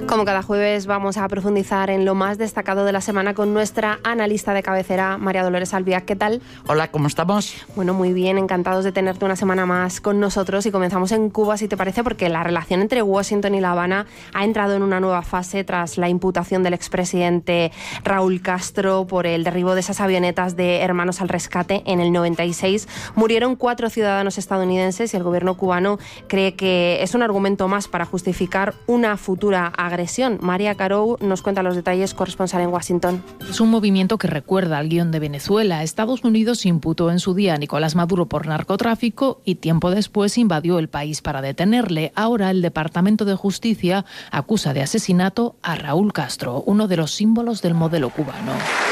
Como cada jueves vamos a profundizar en lo más destacado de la semana con nuestra analista de cabecera, María Dolores Albiac. ¿Qué tal? Hola, ¿cómo estamos? Bueno, muy bien, encantados de tenerte una semana más con nosotros y comenzamos en Cuba, si te parece, porque la relación entre Washington y La Habana ha entrado en una nueva fase tras la imputación del expresidente Raúl Castro por el derribo de esas avionetas de Hermanos al Rescate en el 96. Murieron 4 ciudadanos estadounidenses y el gobierno cubano cree que es un argumento más para justificar una futura agresión. María Carou nos cuenta los detalles, corresponsal en Washington. Es un movimiento que recuerda al guión de Venezuela. Estados Unidos imputó en su día a Nicolás Maduro por narcotráfico y tiempo después invadió el país para detenerle. Ahora el Departamento de Justicia acusa de asesinato a Raúl Castro, uno de los símbolos del modelo cubano.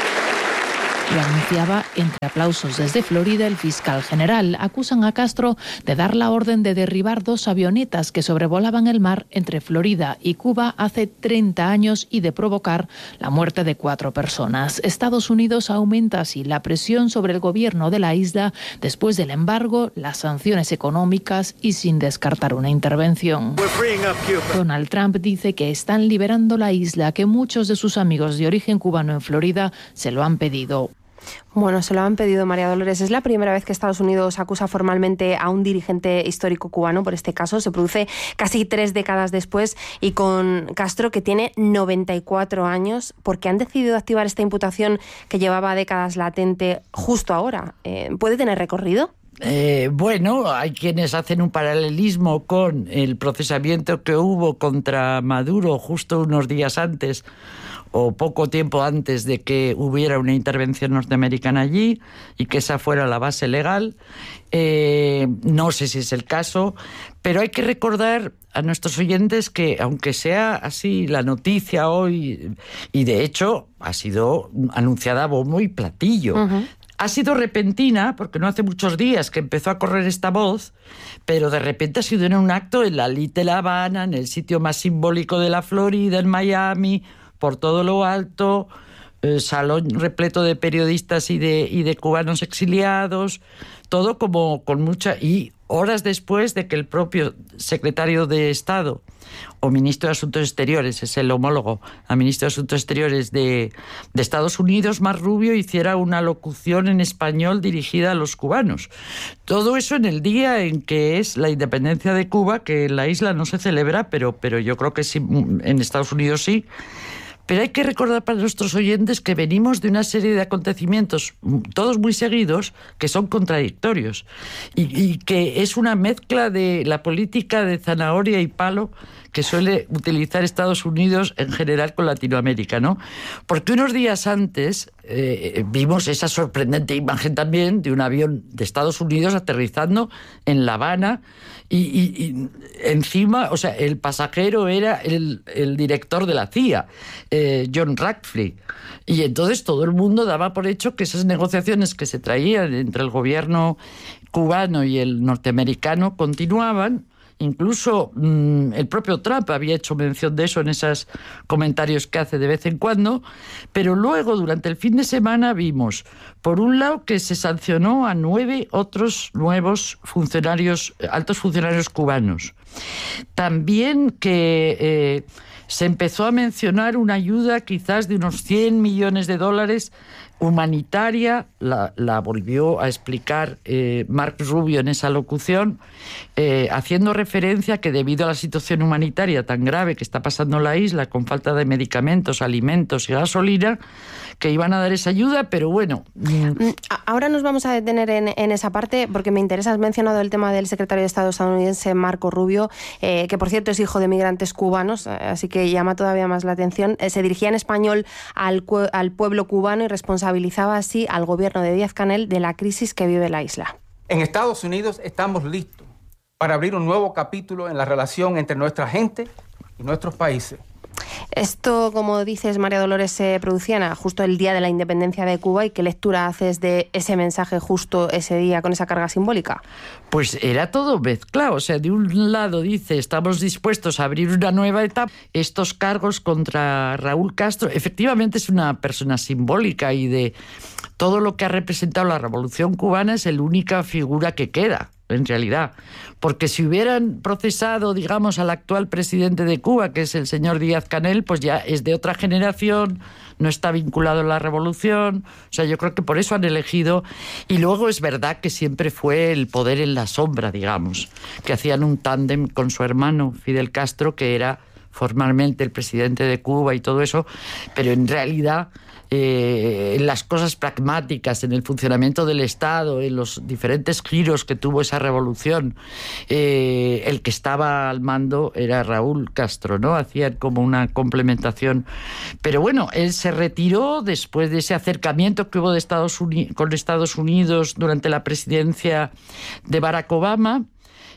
Lo anunciaba entre aplausos desde Florida el fiscal general. Acusan a Castro de dar la orden de derribar 2 avionetas que sobrevolaban el mar entre Florida y Cuba hace 30 años y de provocar la muerte de 4 personas. Estados Unidos aumenta así la presión sobre el gobierno de la isla después del embargo, las sanciones económicas y sin descartar una intervención. Donald Trump dice que están liberando la isla, que muchos de sus amigos de origen cubano en Florida se lo han pedido. Bueno, se lo han pedido, María Dolores. Es la primera vez que Estados Unidos acusa formalmente a un dirigente histórico cubano por este caso. Se produce casi 3 décadas después y con Castro, que tiene 94 años. ¿Por qué han decidido activar esta imputación que llevaba décadas latente justo ahora? ¿Puede tener recorrido? Bueno, hay quienes hacen un paralelismo con el procesamiento que hubo contra Maduro justo unos días antes o poco tiempo antes de que hubiera una intervención norteamericana allí y que esa fuera la base legal. No sé si es el caso, pero hay que recordar a nuestros oyentes que, aunque sea así la noticia hoy, y de hecho ha sido anunciada a bombo y platillo, ha sido repentina, porque no hace muchos días que empezó a correr esta voz, pero de repente ha sido en un acto en la Little Habana, en el sitio más simbólico de la Florida, en Miami, por todo lo alto, salón repleto de periodistas y de cubanos exiliados, todo como con mucha... Y horas después de que el propio secretario de Estado o ministro de Asuntos Exteriores, es el homólogo a ministro de Asuntos Exteriores de Estados Unidos, Marc Rubio, hiciera una locución en español dirigida a los cubanos. Todo eso en el día en que es la independencia de Cuba, que en la isla no se celebra, pero yo creo que sí, en Estados Unidos sí. Pero hay que recordar para nuestros oyentes que venimos de una serie de acontecimientos, todos muy seguidos, que son contradictorios y que es una mezcla de la política de zanahoria y palo que suele utilizar Estados Unidos en general con Latinoamérica, ¿no? Porque unos días antes vimos esa sorprendente imagen también de un avión de Estados Unidos aterrizando en La Habana y encima, o sea, el pasajero era el director de la CIA, John Ratcliffe. Y entonces todo el mundo daba por hecho que esas negociaciones que se traían entre el gobierno cubano y el norteamericano continuaban. Incluso el propio Trump había hecho mención de eso en esos comentarios que hace de vez en cuando, pero luego durante el fin de semana vimos, por un lado, que se sancionó a 9 otros nuevos funcionarios, altos funcionarios cubanos. También que se empezó a mencionar una ayuda quizás de unos $100 millones humanitaria, la volvió a explicar Marc Rubio en esa locución, haciendo referencia que debido a la situación humanitaria tan grave que está pasando en la isla, con falta de medicamentos, alimentos y gasolina, que iban a dar esa ayuda, pero bueno. Ahora nos vamos a detener en esa parte, porque me interesa, has mencionado el tema del secretario de Estado estadounidense Marco Rubio, que por cierto es hijo de migrantes cubanos, así que llama todavía más la atención. Se dirigía en español al pueblo cubano y responsabilizaba así al gobierno de Díaz-Canel de la crisis que vive la isla. En Estados Unidos estamos listos para abrir un nuevo capítulo en la relación entre nuestra gente y nuestros países. Esto, como dices, María Dolores, se producía justo el día de la independencia de Cuba. ¿Y qué lectura haces de ese mensaje justo ese día con esa carga simbólica? Pues era todo mezclado. O sea, de un lado dice, estamos dispuestos a abrir una nueva etapa. Estos cargos contra Raúl Castro, efectivamente es una persona simbólica y de todo lo que ha representado la Revolución Cubana es la única figura que queda. en realidad. Porque si hubieran procesado, digamos, al actual presidente de Cuba, que es el señor Díaz-Canel, pues ya es de otra generación, no está vinculado a la revolución. O sea, yo creo que por eso han elegido. Y luego es verdad que siempre fue el poder en la sombra, digamos, que hacían un tándem con su hermano Fidel Castro, que era formalmente el presidente de Cuba y todo eso, pero en realidad en las cosas pragmáticas, en el funcionamiento del Estado, en los diferentes giros que tuvo esa revolución, el que estaba al mando era Raúl Castro, ¿no? Hacían como una complementación. Pero bueno, él se retiró después de ese acercamiento que hubo con Estados Unidos durante la presidencia de Barack Obama,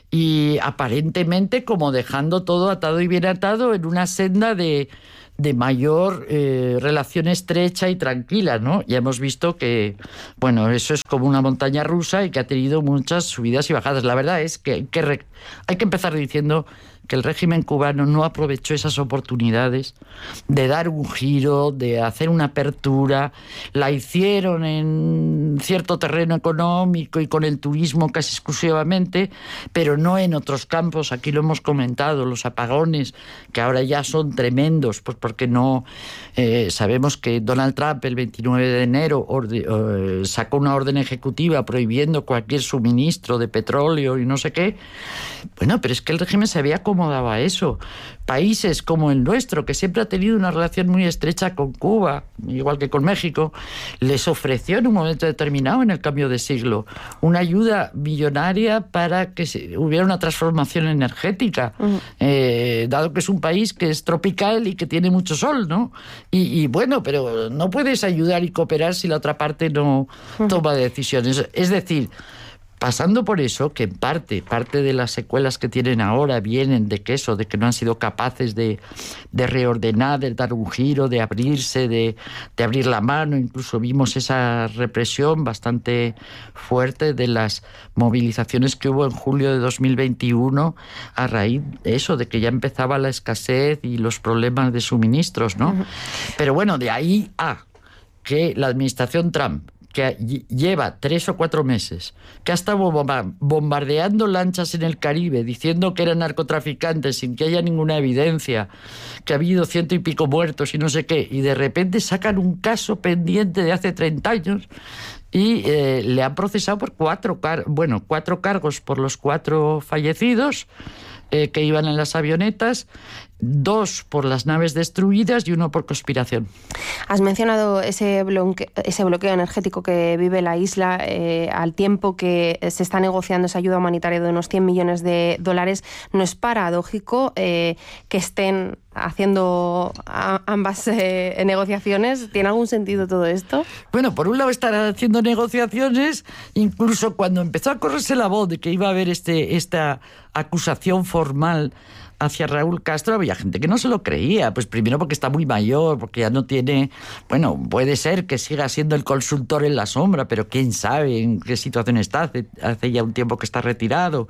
y aparentemente como dejando todo atado y bien atado en una senda de mayor relación estrecha y tranquila, ¿no? Ya hemos visto que, bueno, eso es como una montaña rusa y que ha tenido muchas subidas y bajadas. La verdad es que hay que empezar diciendo que el régimen cubano no aprovechó esas oportunidades de dar un giro, de hacer una apertura. La hicieron en cierto terreno económico y con el turismo casi exclusivamente, pero no en otros campos. Aquí lo hemos comentado, los apagones, que ahora ya son tremendos, pues porque no sabemos que Donald Trump el 29 de enero sacó una orden ejecutiva prohibiendo cualquier suministro de petróleo y no sé qué. Bueno, pero es que el régimen se había acomodado a eso. Países como el nuestro, que siempre ha tenido una relación muy estrecha con Cuba, igual que con México, les ofreció en un momento determinado, en el cambio de siglo, una ayuda millonaria para que hubiera una transformación energética, dado que es un país que es tropical y que tiene mucho sol, ¿no? Y bueno, pero no puedes ayudar y cooperar si la otra parte no toma decisiones. Es decir, pasando por eso, que en parte de las secuelas que tienen ahora vienen de que no han sido capaces de reordenar, de dar un giro, de abrirse, de abrir la mano. Incluso vimos esa represión bastante fuerte de las movilizaciones que hubo en julio de 2021 a raíz de eso, de que ya empezaba la escasez y los problemas de suministros, ¿no? Pero bueno, de ahí a que la administración Trump, que lleva 3 o 4 meses, que ha estado bombardeando lanchas en el Caribe, diciendo que eran narcotraficantes sin que haya ninguna evidencia, que ha habido 100 y pico muertos y no sé qué, y de repente sacan un caso pendiente de hace 30 años y le han procesado por 4 cargos por los 4 fallecidos que iban en las avionetas, 2 por las naves destruidas y 1 por conspiración. Has mencionado ese bloqueo energético que vive la isla al tiempo que se está negociando esa ayuda humanitaria de unos $100 millones. ¿No es paradójico que estén haciendo ambas negociaciones? ¿Tiene algún sentido todo esto? Bueno, por un lado están haciendo negociaciones, incluso cuando empezó a correrse la voz de que iba a haber esta acusación formal hacia Raúl Castro, había gente que no se lo creía, pues primero porque está muy mayor, porque ya no tiene, bueno, puede ser que siga siendo el consultor en la sombra, pero quién sabe en qué situación está, hace ya un tiempo que está retirado.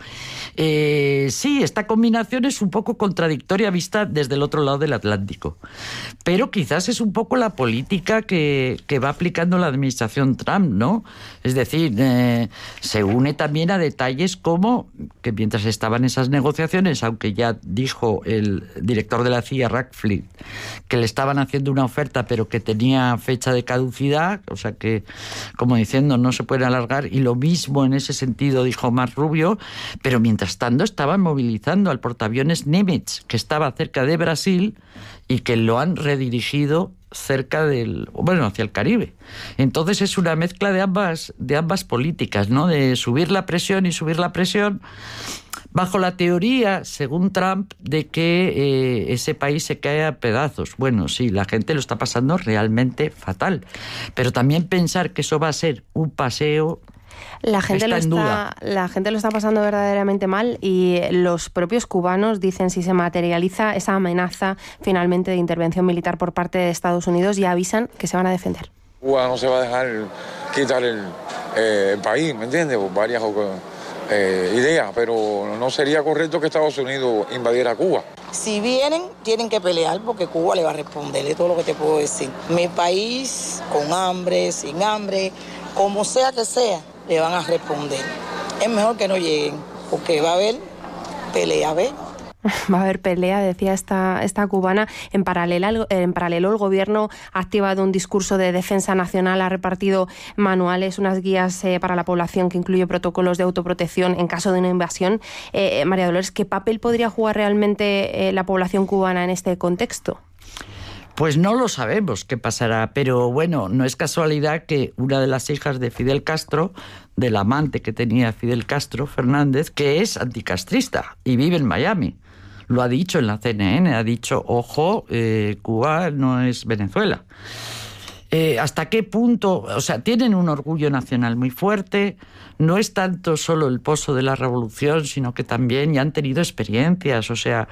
Sí, esta combinación es un poco contradictoria vista desde el otro lado del Atlántico, pero quizás es un poco la política que va aplicando la administración Trump, ¿no? Es decir, se une también a detalles como que mientras estaban esas negociaciones, aunque ya dijo el director de la CIA, Radcliffe, que le estaban haciendo una oferta pero que tenía fecha de caducidad, o sea que, como diciendo, no se puede alargar, y lo mismo en ese sentido dijo Marco Rubio, pero mientras tanto estaban movilizando al portaaviones Nimitz, que estaba cerca de Brasil y que lo han redirigido cerca hacia el Caribe. Entonces es una mezcla de ambas políticas, ¿no? De subir la presión bajo la teoría, según Trump, de que ese país se cae a pedazos. Bueno, sí, la gente lo está pasando realmente fatal, pero también pensar que eso va a ser un paseo. La gente lo está pasando verdaderamente mal, y los propios cubanos dicen, si se materializa esa amenaza finalmente de intervención militar por parte de Estados Unidos, ya avisan que se van a defender. Cuba no se va a dejar quitar el país, ¿me entiendes? Por varias ideas, pero no sería correcto que Estados Unidos invadiera Cuba. Si vienen, tienen que pelear porque Cuba le va a responder, es todo lo que te puedo decir. Mi país, con hambre, sin hambre, como sea que sea, le van a responder. es mejor que no lleguen, porque va a haber pelea, ¿ves? Va a haber pelea, decía esta cubana. En paralelo, el gobierno ha activado un discurso de defensa nacional, ha repartido manuales, unas guías para la población que incluye protocolos de autoprotección en caso de una invasión. María Dolores, ¿qué papel podría jugar realmente la población cubana en este contexto? Pues no lo sabemos qué pasará, pero bueno, no es casualidad que una de las hijas de Fidel Castro, del amante que tenía Fidel Castro, Fernández, que es anticastrista y vive en Miami, lo ha dicho en la CNN, ha dicho, ojo, Cuba no es Venezuela. ¿Hasta qué punto? O sea, tienen un orgullo nacional muy fuerte, no es tanto solo el pozo de la revolución, sino que también ya han tenido experiencias, o sea,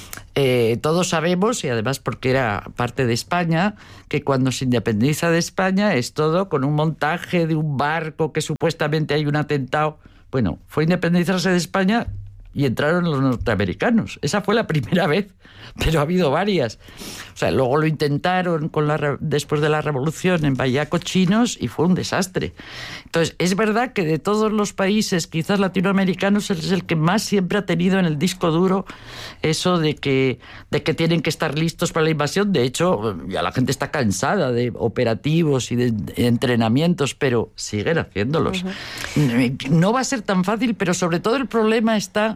todos sabemos, y además porque era parte de España, que cuando se independiza de España es todo con un montaje de un barco que supuestamente hay un atentado. Bueno, fue independizarse de España y entraron los norteamericanos. Esa fue la primera vez, pero ha habido varias. O sea, luego lo intentaron después de la revolución en Bahía Cochinos y fue un desastre. Entonces, es verdad que de todos los países, quizás latinoamericanos, es el que más siempre ha tenido en el disco duro eso de que tienen que estar listos para la invasión. De hecho, ya la gente está cansada de operativos y de entrenamientos, pero siguen haciéndolos. No va a ser tan fácil, pero sobre todo el problema está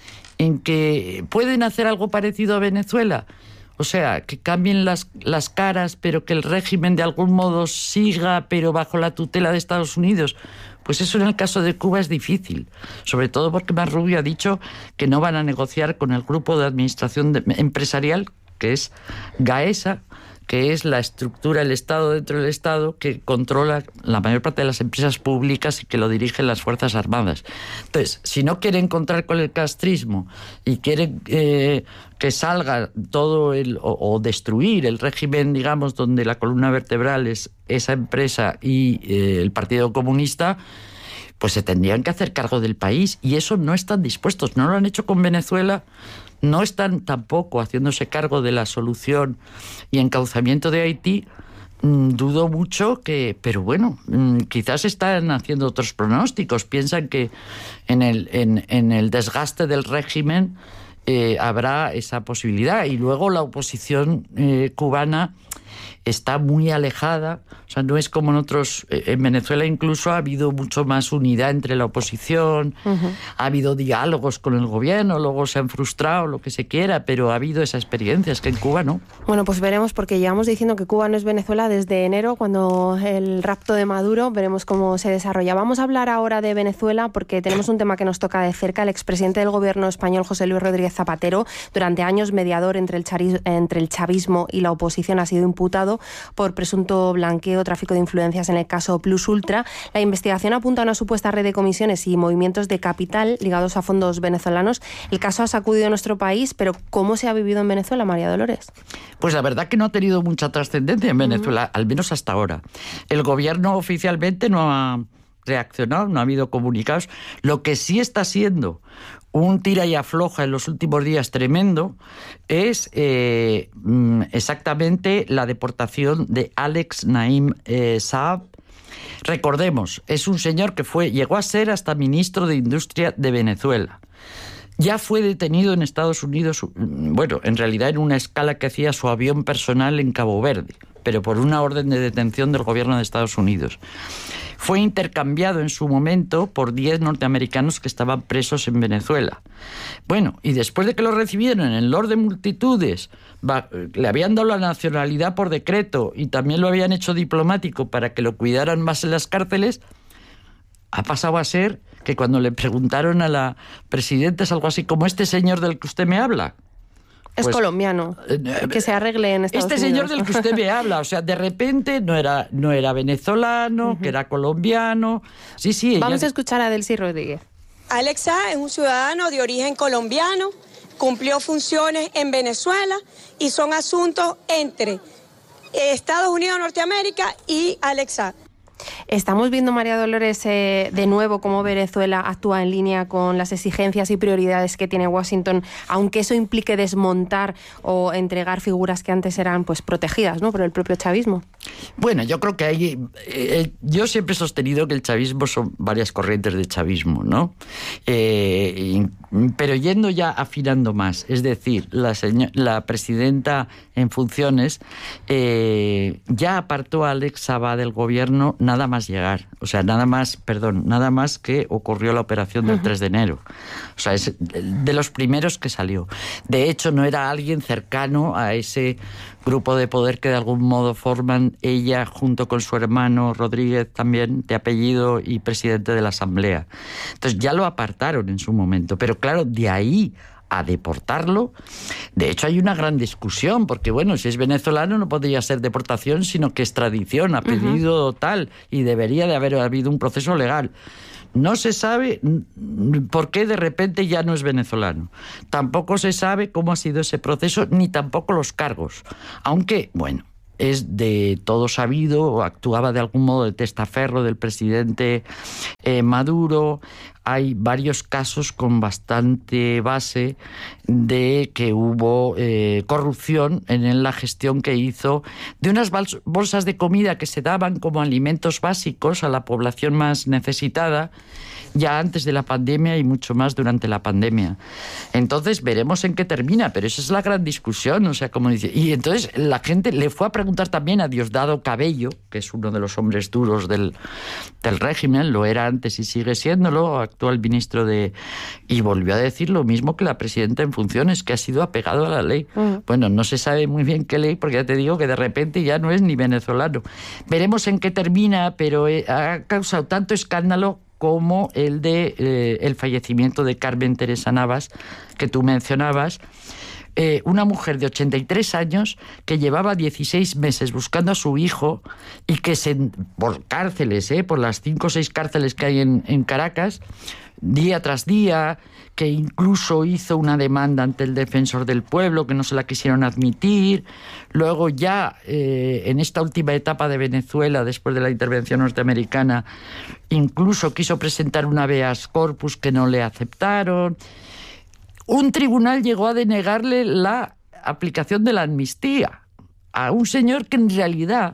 en que pueden hacer algo parecido a Venezuela. O sea, que cambien las caras, pero que el régimen de algún modo siga, pero bajo la tutela de Estados Unidos. Pues eso en el caso de Cuba es difícil, sobre todo porque Marrubio ha dicho que no van a negociar con el grupo de administración empresarial, que es GAESA, que es la estructura, el Estado dentro del Estado, que controla la mayor parte de las empresas públicas y que lo dirigen las Fuerzas Armadas. Entonces, si no quieren encontrar con el castrismo y quieren que salga todo o destruir el régimen, digamos, donde la columna vertebral es esa empresa y el Partido Comunista, pues se tendrían que hacer cargo del país, y eso no están dispuestos. No lo han hecho con Venezuela, no están tampoco haciéndose cargo de la solución y encauzamiento de Haití. Dudo mucho pero bueno, quizás están haciendo otros pronósticos. Piensan que en el desgaste del régimen habrá esa posibilidad. Y luego la oposición cubana está muy alejada, o sea, no es como en otros. En Venezuela incluso ha habido mucho más unidad entre la oposición, ha habido diálogos con el gobierno, luego se han frustrado, lo que se quiera, pero ha habido esa experiencia, es que en Cuba no. Bueno, pues veremos, porque llevamos diciendo que Cuba no es Venezuela desde enero, cuando el rapto de Maduro, veremos cómo se desarrolla. Vamos a hablar ahora de Venezuela, porque tenemos un tema que nos toca de cerca. El expresidente del gobierno español, José Luis Rodríguez Zapatero, durante años mediador entre el chavismo y la oposición, ha sido imputado por presunto blanqueo, tráfico de influencias en el caso Plus Ultra. La investigación apunta a una supuesta red de comisiones y movimientos de capital ligados a fondos venezolanos. El caso ha sacudido a nuestro país, pero ¿cómo se ha vivido en Venezuela, María Dolores? Pues la verdad que no ha tenido mucha trascendencia en Venezuela, al menos hasta ahora. El gobierno oficialmente no ha reaccionado, no ha habido comunicados. Lo que sí está siendo un tira y afloja en los últimos días tremendo es exactamente la deportación de Alex Naim Saab. Recordemos, es un señor que llegó a ser hasta ministro de Industria de Venezuela. Ya fue detenido en Estados Unidos, bueno, en realidad en una escala que hacía su avión personal en Cabo Verde, pero por una orden de detención del gobierno de Estados Unidos. Fue intercambiado en su momento por 10 norteamericanos que estaban presos en Venezuela. Bueno, y después de que lo recibieron en el Lord de Multitudes, le habían dado la nacionalidad por decreto y también lo habían hecho diplomático para que lo cuidaran más en las cárceles, ha pasado a ser que cuando le preguntaron a la presidenta es algo así como: ¿este señor del que usted me habla? Es pues, colombiano, que se arregle en Estados Unidos. Este señor del que usted me habla, o sea, de repente no era venezolano, que era colombiano. Sí. Vamos a escuchar a Delcy Rodríguez. Alex Saab es un ciudadano de origen colombiano, cumplió funciones en Venezuela y son asuntos entre Estados Unidos, Norteamérica y Alex Saab. Estamos viendo, María Dolores, de nuevo cómo Venezuela actúa en línea con las exigencias y prioridades que tiene Washington, aunque eso implique desmontar o entregar figuras que antes eran pues protegidas, ¿no?, por el propio chavismo. Bueno, yo creo que hay... yo siempre he sostenido que el chavismo son varias corrientes de chavismo, ¿no? Pero yendo ya afinando más, es decir, la presidenta en funciones ya apartó a Alex Saab del gobierno nada más llegar, o sea, nada más que ocurrió la operación del 3 de enero. O sea, es de los primeros que salió. De hecho, no era alguien cercano a ese grupo de poder que de algún modo forman ella junto con su hermano Rodríguez, también de apellido y presidente de la Asamblea. Entonces ya lo apartaron en su momento, pero claro, de ahí a deportarlo, de hecho hay una gran discusión, porque bueno, si es venezolano no podría ser deportación, sino que extradición a pedido tal, y debería de haber habido un proceso legal. No se sabe por qué de repente ya no es venezolano. Tampoco se sabe cómo ha sido ese proceso, ni tampoco los cargos. Aunque, bueno, es de todo sabido, actuaba de algún modo de testaferro del presidente Maduro. Hay varios casos con bastante base de que hubo corrupción en la gestión que hizo de unas bolsas de comida que se daban como alimentos básicos a la población más necesitada, ya antes de la pandemia y mucho más durante la pandemia. Entonces veremos en qué termina, pero esa es la gran discusión, o sea, como dice. Y entonces la gente le fue a preguntar también a Diosdado Cabello, que es uno de los hombres duros del régimen, lo era antes y sigue siéndolo, actual ministro de... Y volvió a decir lo mismo que la presidenta en funciones, que ha sido apegado a la ley. Bueno, no se sabe muy bien qué ley, porque ya te digo que de repente ya no es ni venezolano. Veremos en qué termina, pero ha causado tanto escándalo como el de el fallecimiento de Carmen Teresa Navas, que tú mencionabas, una mujer de 83 años que llevaba 16 meses buscando a su hijo y que por cárceles, por las 5 o 6 cárceles que hay en Caracas, día tras día, que incluso hizo una demanda ante el defensor del pueblo, que no se la quisieron admitir. Luego ya, en esta última etapa de Venezuela, después de la intervención norteamericana, incluso quiso presentar un habeas corpus que no le aceptaron. Un tribunal llegó a denegarle la aplicación de la amnistía a un señor que en realidad,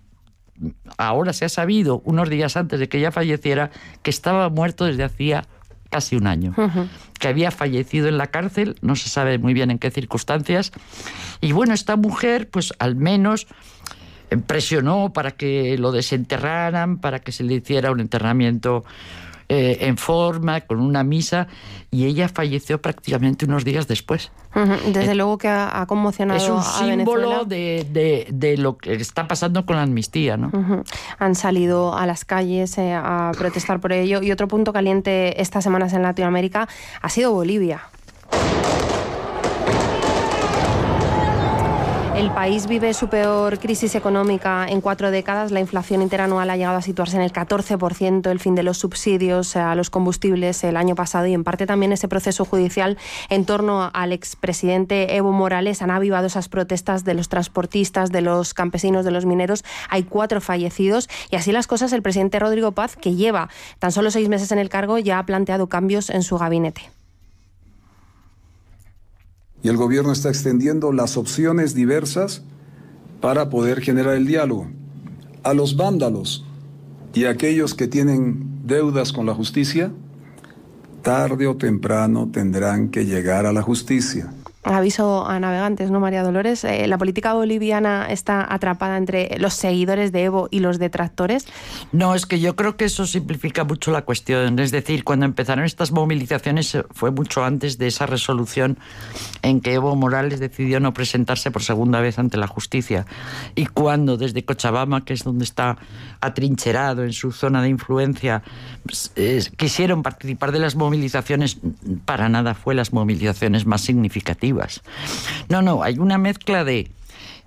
ahora se ha sabido, unos días antes de que ella falleciera, que estaba muerto desde hacía casi un año, que había fallecido en la cárcel, no se sabe muy bien en qué circunstancias. Y bueno, esta mujer, pues al menos presionó para que lo desenterraran, para que se le hiciera un enterramiento en forma, con una misa, y ella falleció prácticamente unos días después. Desde luego que ha conmocionado a Venezuela. Es un símbolo de lo que está pasando con la amnistía, ¿no? Han salido a las calles a protestar por ello. Y otro punto caliente estas semanas en Latinoamérica ha sido Bolivia. El país vive su peor crisis económica en 4 décadas. La inflación interanual ha llegado a situarse en el 14%, el fin de los subsidios a los combustibles el año pasado, y en parte también ese proceso judicial en torno al expresidente Evo Morales. Han avivado esas protestas de los transportistas, de los campesinos, de los mineros. Hay 4 fallecidos y así las cosas, el presidente Rodrigo Paz, que lleva tan solo 6 meses en el cargo, ya ha planteado cambios en su gabinete. Y el gobierno está extendiendo las opciones diversas para poder generar el diálogo. A los vándalos y a aquellos que tienen deudas con la justicia, tarde o temprano tendrán que llegar a la justicia. Aviso a navegantes, ¿no, María Dolores? ¿La política boliviana está atrapada entre los seguidores de Evo y los detractores? No, es que yo creo que eso simplifica mucho la cuestión. Es decir, cuando empezaron estas movilizaciones fue mucho antes de esa resolución en que Evo Morales decidió no presentarse por segunda vez ante la justicia. Y cuando desde Cochabamba, que es donde está atrincherado en su zona de influencia, quisieron participar de las movilizaciones, para nada fue las movilizaciones más significativas. No, hay una mezcla de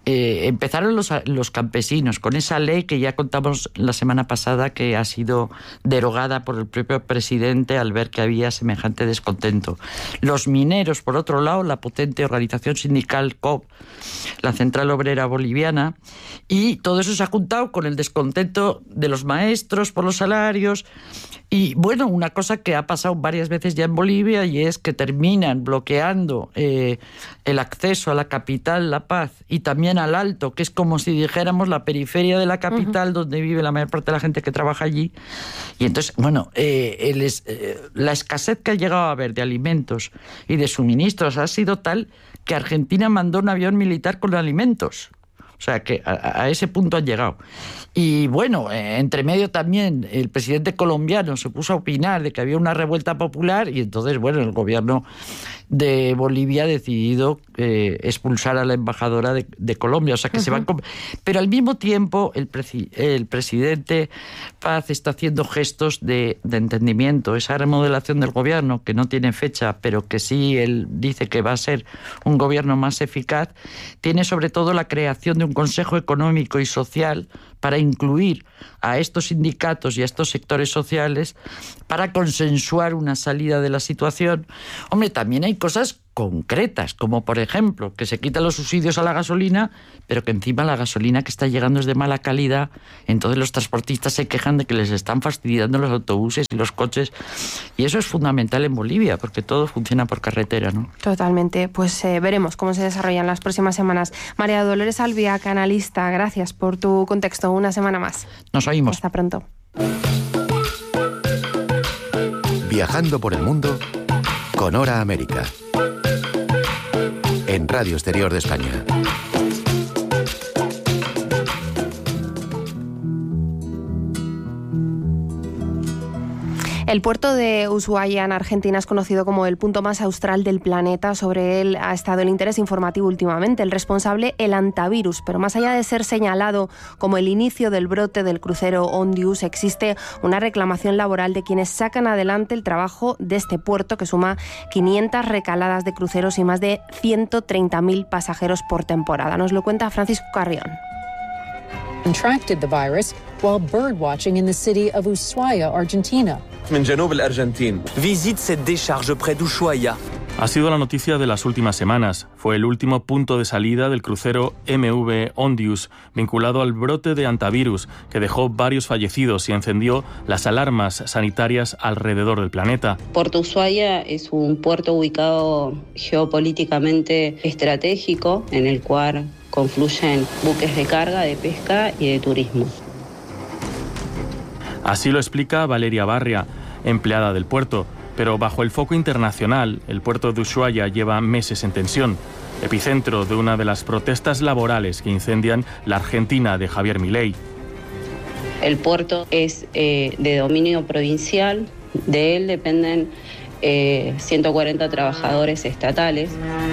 empezaron los campesinos con esa ley que ya contamos la semana pasada, que ha sido derogada por el propio presidente al ver que había semejante descontento. Los mineros, por otro lado, la potente organización sindical COP, la Central Obrera Boliviana, y todo eso se ha juntado con el descontento de los maestros por los salarios. Y bueno, una cosa que ha pasado varias veces ya en Bolivia, y es que terminan bloqueando el acceso a la capital, La Paz, y también al Alto, que es como si dijéramos la periferia de la capital, donde vive la mayor parte de la gente que trabaja allí. Y entonces, bueno, la escasez que ha llegado a haber de alimentos y de suministros ha sido tal que Argentina mandó un avión militar con alimentos. O sea, que a ese punto han llegado. Y bueno, entre medio también el presidente colombiano se puso a opinar de que había una revuelta popular, y entonces, bueno, el gobierno de Bolivia ha decidido expulsar a la embajadora de Colombia. O sea, que se van... Pero al mismo tiempo el presidente Paz está haciendo gestos de entendimiento. Esa remodelación del gobierno, que no tiene fecha, pero que sí él dice que va a ser un gobierno más eficaz, tiene sobre todo la creación de un Consejo Económico y Social para incluir a estos sindicatos y a estos sectores sociales para consensuar una salida de la situación. Hombre, también hay cosas concretas, como por ejemplo que se quitan los subsidios a la gasolina, pero que encima la gasolina que está llegando es de mala calidad, entonces los transportistas se quejan de que les están fastidiando los autobuses y los coches, y eso es fundamental en Bolivia, porque todo funciona por carretera, ¿no? Totalmente, pues veremos cómo se desarrollan las próximas semanas. María Dolores Albiac, analista, gracias por tu contexto, una semana más. Nos oímos. Hasta pronto. Viajando por el mundo con Hora América. En Radio Exterior de España. El puerto de Ushuaia en Argentina es conocido como el punto más austral del planeta. Sobre él ha estado el interés informativo últimamente. El responsable, el hantavirus. Pero más allá de ser señalado como el inicio del brote del crucero Ondius, existe una reclamación laboral de quienes sacan adelante el trabajo de este puerto, que suma 500 recaladas de cruceros y más de 130.000 pasajeros por temporada. Nos lo cuenta Francisco Carrión. Contracted the virus while birdwatching in the city of Ushuaia, Argentina. Visite cette décharge près d'Ushuaia. Ha sido la noticia de las últimas semanas. Fue el último punto de salida del crucero MV Ondius, vinculado al brote de hantavirus, que dejó varios fallecidos y encendió las alarmas sanitarias alrededor del planeta. Puerto Ushuaia es un puerto ubicado geopolíticamente estratégico, en el cual confluyen buques de carga, de pesca y de turismo. Así lo explica Valeria Barria, empleada del puerto. Pero bajo el foco internacional, el puerto de Ushuaia lleva meses en tensión, epicentro de una de las protestas laborales que incendian la Argentina de Javier Milei. El puerto es de dominio provincial, de él dependen 140 trabajadores estatales.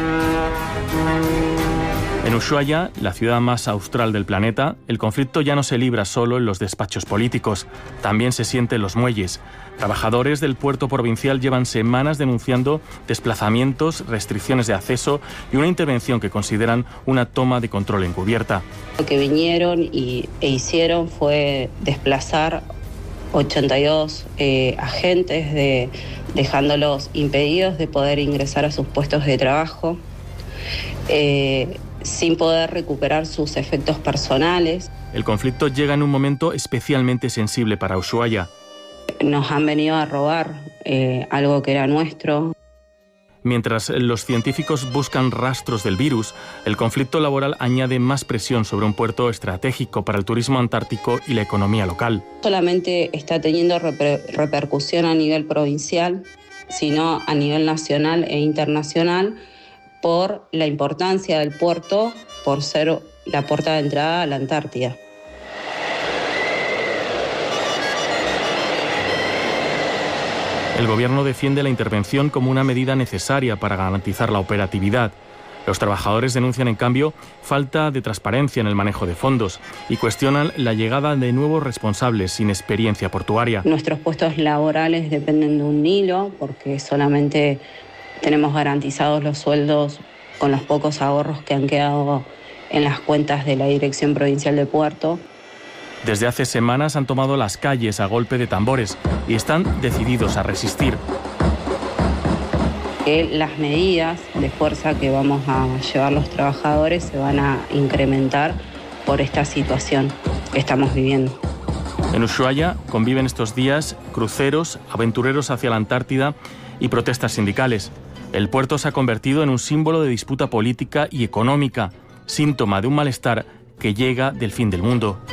En Ushuaia, la ciudad más austral del planeta, el conflicto ya no se libra solo en los despachos políticos, también se siente en los muelles. Trabajadores del puerto provincial llevan semanas denunciando desplazamientos, restricciones de acceso y una intervención que consideran una toma de control encubierta. Lo que vinieron e hicieron fue desplazar 82 agentes, dejándolos impedidos de poder ingresar a sus puestos de trabajo, sin poder recuperar sus efectos personales. El conflicto llega en un momento especialmente sensible para Ushuaia. Nos han venido a robar algo que era nuestro. Mientras los científicos buscan rastros del virus, el conflicto laboral añade más presión sobre un puerto estratégico para el turismo antártico y la economía local. No solamente está teniendo repercusión a nivel provincial, sino a nivel nacional e internacional, por la importancia del puerto, por ser la puerta de entrada a la Antártida. El gobierno defiende la intervención como una medida necesaria para garantizar la operatividad. Los trabajadores denuncian, en cambio, falta de transparencia en el manejo de fondos y cuestionan la llegada de nuevos responsables sin experiencia portuaria. Nuestros puestos laborales dependen de un hilo, porque solamente tenemos garantizados los sueldos con los pocos ahorros que han quedado en las cuentas de la Dirección Provincial de Puerto. Desde hace semanas han tomado las calles a golpe de tambores y están decididos a resistir. Las medidas de fuerza que vamos a llevar los trabajadores se van a incrementar por esta situación que estamos viviendo. En Ushuaia conviven estos días cruceros, aventureros hacia la Antártida y protestas sindicales. El puerto se ha convertido en un símbolo de disputa política y económica, síntoma de un malestar que llega del fin del mundo.